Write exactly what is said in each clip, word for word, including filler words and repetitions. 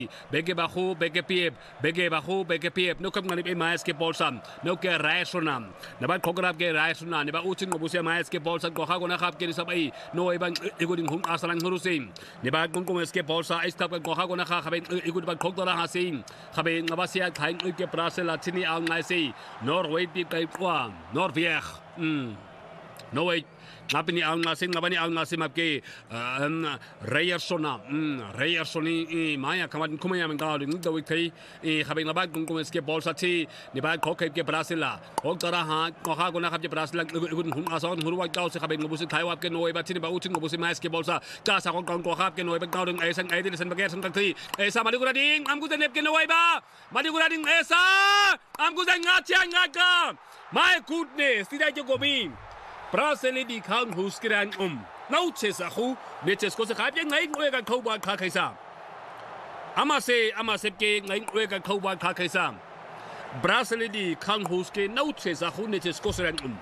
Bege bajo, bege piep, bege bajo, bege piep. No kam nganip mais ke bolsam. No ke raisonam. Nabat kograb ke raisonam. Nabat ucing ngobusia mais ke bolsam ko hago nakap ke nisab ai. No ibang iguding hum asalang hurusin. Nabat kung kung ke bolsa istap ko hago nakap kabe igud bag kogdara hasin. Kabe ngabasia kain ke prasela tini ang ngaisi. Norway pi kay kwa. Norviech. Mm. Norway ngapi ni ang nasin ngabani ang nasin mapke Reyersona Reyersoni maya kaman kumaya mengkau dengan dawit kai kabe ngabag kung kung eske bolsa ti ni bag ko ke Brasila og tara ha ko ha guna kap Brasila gun hum ason hurwa kau se kabe ngobusi thaiwap ke noi ba ti ni ba utin ngobusi ma eske bolsa ka sa ko kong ko kap ke noi ba kau ding ai sang ai di sen bager sang ti esa mali gura ding am gudan lep ke noi ba mali gura ding esa am gudan ngacha ngaka my goodness tidak jogobi Brasili di kang huskiran um. Nauches aku, neches ko sa kapya ngayon uwega kauban kakaysa. Amase amase ke ngayon uwega kauban kakaysa. Brasili di kang huski nauches aku neches ko sa um.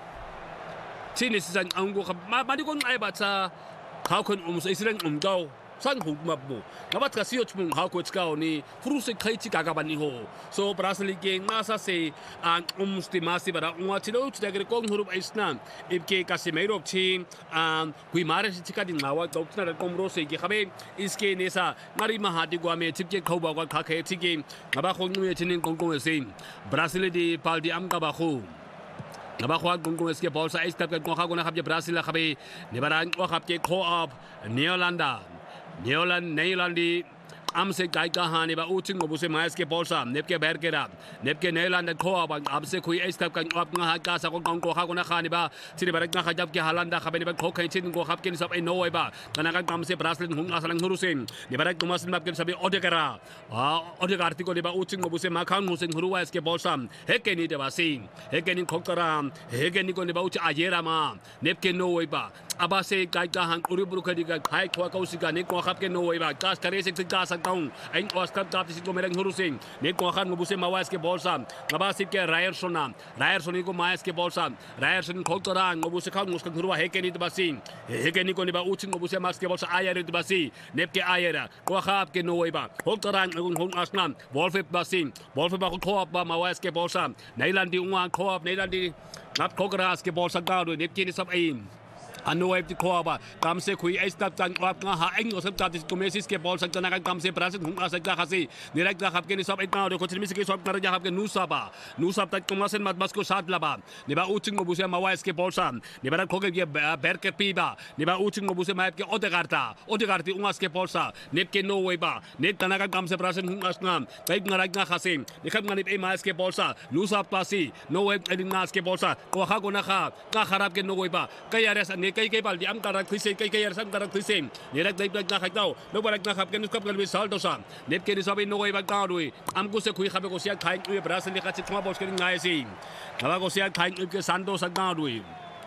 Sinisisan ang ko madi ko ay ba sa kaukon um sa isirang um daw. Sang hugmap mo. Nabat kasi yun mong hakots ka ni fruse kay chikagaban ni ho. So Brasili ke nasa se ang umsti masi bara unga tino tdagre kong hurup isnan. Ibke kasi mayrob chi ang kui mare si chika din lawa doktor na komro se ke kabe iske nesa ngari mahati gwa me chipke khauba gwa khakhe chike ngaba khong ngue chinin kong kong se Brasili di paldi am ka ba khu Nabakuan kung kung eske bolsa istap kan kung hago na kapje Brasila kabe nibarang ko kapje co-op Neolanda Neoland Neolandi amse kai ka hani ba uting ngobuse mais ke bolsa nepke berkera nepke Neoland ko abang amse kui estap kan op nga ka sa kong ko ha ko na khani ba sini barak nga khajab ke halanda khabe ba ko kai chin ko khap ke sab ai noi ba kana kan amse Brasil hung asalang hurusin ni barak tumas map ke sabi odekara a odekar ti ko ni ba uting ngobuse ma khang husin huruwa eske bolsa heke ni de ba sin heke ni khokara heke ni ko ni ba uch ayera ma nepke noi ba abase kai ka hang uriburu khadi ka khai khwa kausika ni ko khap ke noi ba kas kare se ka taong ay Oscar tapos ko mereng hurusing ni ko kan ngubuse mawas ke bolsa ngabasip ke Ryerson Ryerson ko mawas ke bolsa Ryerson ko torang ngubuse kan nguskan hurwa heke ni basing heke ni ko ni ba uting ngubuse mas ke bolsa ayer ni basi nepke ayera ko khap ke noi ba ko torang ngung hung asnan wolf basing wolf ba ko ba mawas ke bolsa Nailand di unga ko Nailand di ngap ko gras ke bolsa ga do nepke ni sab ain Ano ay ko ba kamse kui ay stop tang op nga ha eng osap tatis kumesis ke bol sakta na kamse Brasil hung asag ka kasi direct ka kap ke ni sab ay tao ko chimi ke sab kara kap ke nusa ba nusa tak kumasen mat mas ko sad laba ni ba uting mo busia mawais ke bolsan ni ba ko ke berke pi ba ni ba uting mo busia map ke odegarta odegarti ungas ke bolsa net ke no way ba net tanaka kamse Brasil hung asnam kay nga rag nga kasi ni kap nga ni ay mas ke bolsa nusa pasi no way ay ngas ke bolsa ko ha ko na ka ka harap ke no way ba kaya res kay kay baldi am karak tise kay kay sam karak tise nirak dai bag na khataw no barak na khap ken skap galbi saldo sa nep ke ni sabi no way bag tawi am ko se khui khabe ko sia khai u Brasil ni khachi thwa bos ke ngai si ngaba ko sia khai u ke sando sa tawi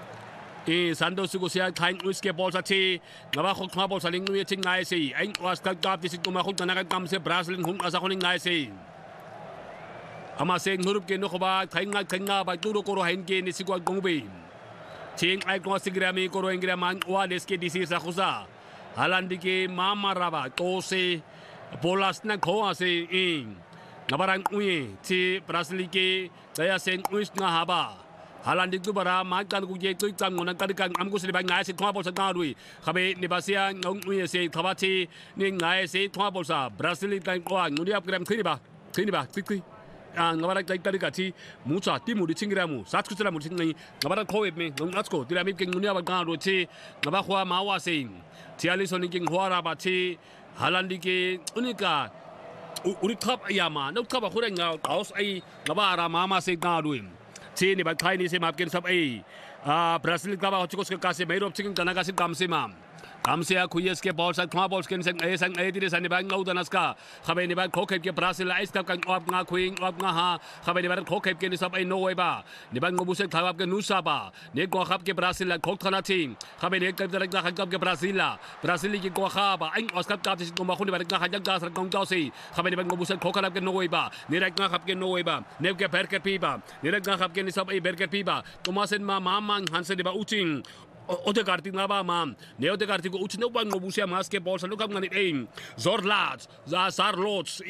e sando su ko sia khai u ke bol sa thi ngaba ko thwa bol sa ling u ye ching ngai si ai was ka kap disi ko ma khul tanaka kam se Brasil hung asa ko ngai si ama se ngurup ke no khoba khai nga khai nga ba tu ro ko ro hen ke ni si ko gongbe Ching ay ko sigrami ko roeng graman wales ke disi sa khusa halandi ke mama raba to se bolas na ko ase in nabarang uye ti Brasil ke daya sen uis na haba halandi tu bara makan ku je tu kam ngona kadikan am ko se ba ngai se thwa bol sa ngarui khabe ni basia ngong uye se thawati ni ngai se thwa bol sa Brasil kan ko nguri ap gram thini ba thini ba tik tik ang ngabarak tay tari kati mucha ti muri chingiramu satku sura muri chingai ngabarak khowe me ngong atsko tirami ke ngunia ba ga ro chi ngaba khwa mawa sing tiali soni king hwara ba chi halandi ke unika uri khap ayama no khap khura nga kaos ai ngaba ara mama se ga ruim chi ni ba khai ni se map ken sab ai a Brasil ka ba chikos ka se meirop chiking kanaka se kam se mam Kamsia kuyes ke bol sa thwa bol ken sang ai sang ai dire san ni bang ngau danas ka khabe ni ba khokep ke Brasil ai stap kan op nga khuing op nga ha khabe ni ba khokep ke ni sab ai no way ba ni bang ngobu se thawap ke nusa ba ne ko khap ke Brasil la khok thana thing khabe ne ke darak na khap ke Brasil la Brasil ki ko kha ba ai oskap kap ti ko ma khuni ba ka hajak gas kong jaw si khabe ni bang ngobu se khokap ke no way ba ni rak nga khap ke no way ba ne ke per ke pi ba ni rak nga khap ke ni sab ai ber ke pi ba tumasen ma mamang hanse ni ba uting Odegaard nga ba mam ne Odegaard ko uch no bang ngobusia mas ke bol sa lukam ngani aim Zorlat za Sarlots